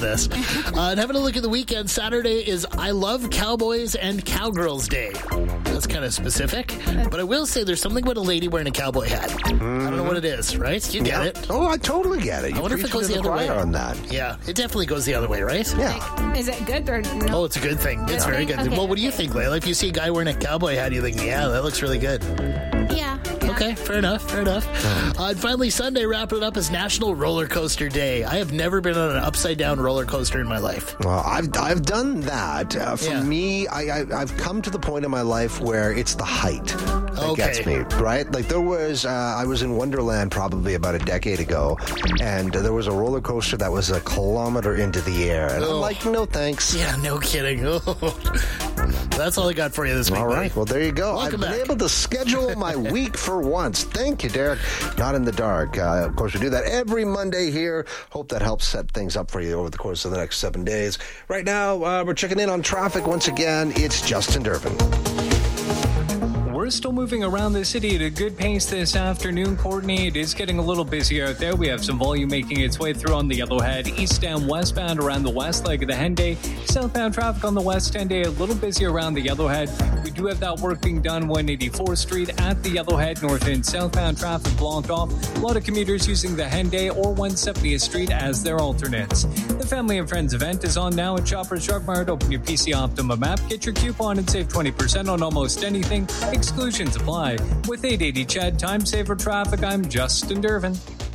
this. And having a look at the weekend, Saturday is I Love Cowboys and Cowgirls Day. That's kind of specific, but I will say there's something about a lady wearing a cowboy hat. I don't know what it is, right? You get it. Oh, I totally get it. I wonder if it goes the other way. On that. Yeah, it definitely goes the other way, right? Yeah. Is it good or no? Oh, it's a good thing. It's very good. Okay. Well, what do you think, Layla? If you see a guy wearing a cowboy hat, you think, yeah, that looks really good. Yeah. Okay, fair enough. And finally, Sunday, wrapping it up is National Roller Coaster Day. I have never been on an upside-down roller coaster in my life. Well, I've done that. For me, I've come to the point in my life where it's the height that gets me, right? Like there was, I was in Wonderland probably about a decade ago, and there was a roller coaster that was 1 kilometer into the air. And I'm like, no thanks. Yeah, no kidding. That's all I got for you this week. All right, buddy. well, there you go. Welcome I've been able to schedule my week for once. Thank you, Derek. Not in the dark. Of course, we do that every Monday here. Hope that helps set things up for you over the course of the next 7 days. Right now, we're checking in on traffic once again. It's Justin Durbin. We're still moving around the city at a good pace this afternoon, Courtney. It is getting a little busy out there. We have some volume making its way through on the Yellowhead, east and westbound around the west leg of the Henday. Southbound traffic on the west Henday, a little busy around the Yellowhead. We do have that work being done 184th Street at the Yellowhead, north and southbound traffic blocked off. A lot of commuters using the Henday or 170th Street as their alternates. The Family and Friends event is on now at Shoppers Drug Mart. Open your PC Optimum app, get your coupon and save 20% on almost anything. Exclusions apply. With 880 Chad, Time Saver Traffic, I'm Justin Durbin.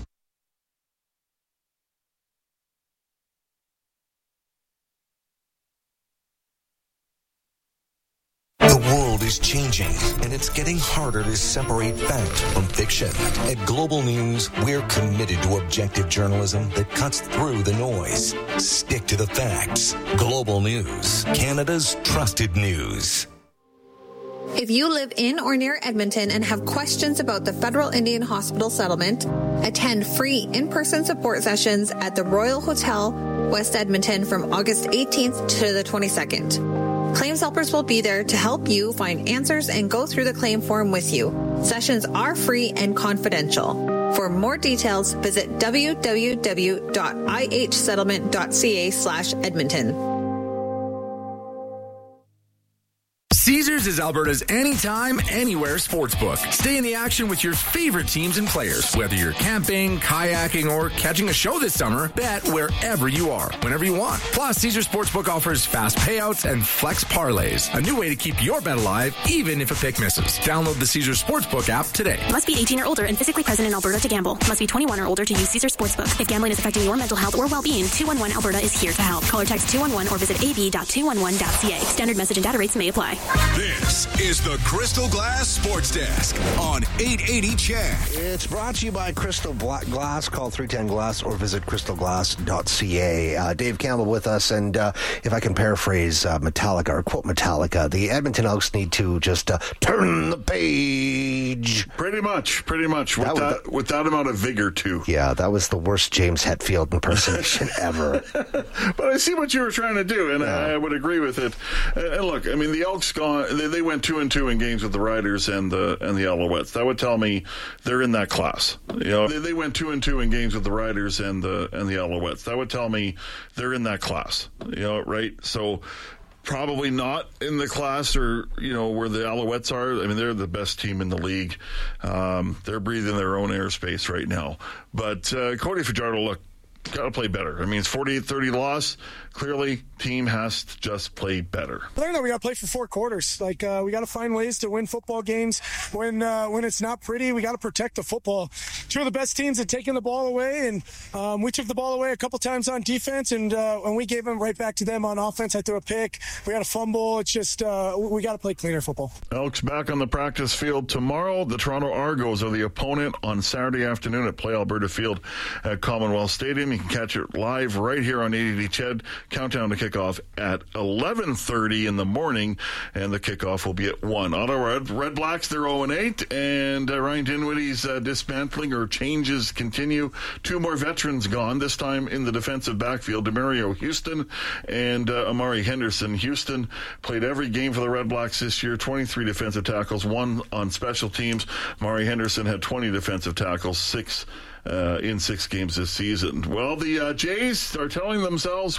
The world is changing, and it's getting harder to separate fact from fiction. At Global News, we're committed to objective journalism that cuts through the noise. Stick to the facts. Global News, Canada's trusted news. If you live in or near Edmonton and have questions about the Federal Indian Hospital settlement, attend free in-person support sessions at the Royal Hotel, West Edmonton from August 18th to the 22nd. Claims helpers will be there to help you find answers and go through the claim form with you. Sessions are free and confidential. For more details, visit www.ihsettlement.ca/Edmonton. Caesars is Alberta's anytime, anywhere sportsbook. Stay in the action with your favorite teams and players. Whether you're camping, kayaking, or catching a show this summer, bet wherever you are, whenever you want. Plus, Caesars Sportsbook offers fast payouts and flex parlays, a new way to keep your bet alive, even if a pick misses. Download the Caesars Sportsbook app today. Must be 18 or older and physically present in Alberta to gamble. Must be 21 or older to use Caesars Sportsbook. If gambling is affecting your mental health or well-being, 211 Alberta is here to help. Call or text 211 or visit ab.211.ca. Standard message and data rates may apply. This is the Crystal Glass Sports Desk on 880 Chad. It's brought to you by Crystal Glass. Call 310-GLASS or visit crystalglass.ca. Dave Campbell with us, and if I can paraphrase Metallica, or quote Metallica, the Edmonton Elks need to just turn the page. Pretty much. With that amount of vigor, too. Yeah, that was the worst James Hetfield impersonation ever. But I see what you were trying to do, and I would agree with it. And look, I mean, the Elks they went 2-2 in games with the Riders and the Alouettes. That would tell me they're in that class. You know, they went 2-2 in games with the Riders and the Alouettes. That would tell me they're in that class. You know, right? So probably not in the class or, you know, where the Alouettes are. I mean, they're the best team in the league. They're breathing their own airspace right now. But Cody Fajardo, look, got to play better. I mean, it's 48-30 loss. Clearly, team has to just play better. I think that we got to play for 4 quarters. Like, we got to find ways to win football games. When it's not pretty, we got to protect the football. 2 of the best teams had taken the ball away, and we took the ball away a couple times on defense, and we gave them right back to them on offense. I threw a pick. We had a fumble. It's just we got to play cleaner football. Elks back on the practice field tomorrow. The Toronto Argos are the opponent on Saturday afternoon at Play Alberta Field at Commonwealth Stadium. You can catch it live right here on 880 Ched. Countdown to kickoff at 11:30 in the morning, and the kickoff will be at 1. Ottawa Red Blacks, they're 0-8, and Ryan Dinwiddie's dismantling or changes continue. 2 more veterans gone, this time in the defensive backfield, Demario Houston and Amari Henderson. Houston played every game for the Red Blacks this year, 23 defensive tackles, 1 on special teams. Amari Henderson had 20 defensive tackles, 6 in 6 games this season. Well, the Jays are telling themselves